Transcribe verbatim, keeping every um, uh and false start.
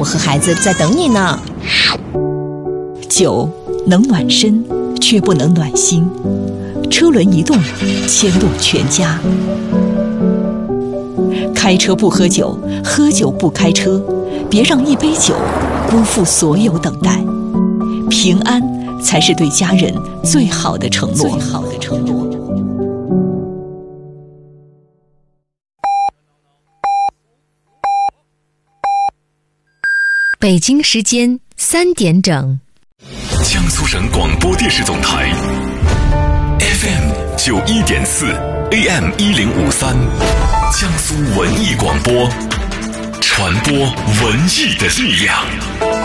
婆和孩子在等你呢。 酒能暖身，却不能暖心。车轮一动，牵动全家。开车不喝酒，喝酒不开车，别让一杯酒辜负所有等待。平安才是对家人最好的承诺。最好的承诺。 北京时间三点整。 江苏省广播电视总台 F M 九一点四 A M 一零五三，江苏文艺广播，传播文艺的力量。